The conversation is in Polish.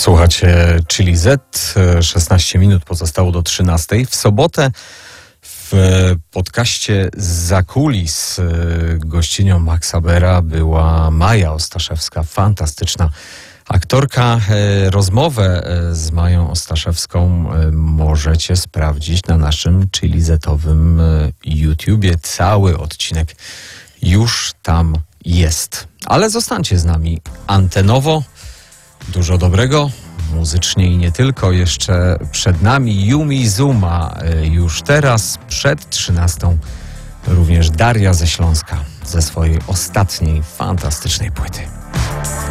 Słuchacie Chili Z, 16 minut pozostało do 13. W sobotę w podcaście Zza kulis gościnią Maxa Bera była Maja Ostaszewska, fantastyczna aktorka. Rozmowę z Mają Ostaszewską możecie sprawdzić na naszym Chili Z-owym YouTubie. Cały odcinek już tam jest. Ale zostańcie z nami antenowo. Dużo dobrego, muzycznie i nie tylko. Jeszcze przed nami Yumi Zuma. Już teraz, przed 13, również Daria ze Śląska ze swojej ostatniej, fantastycznej płyty.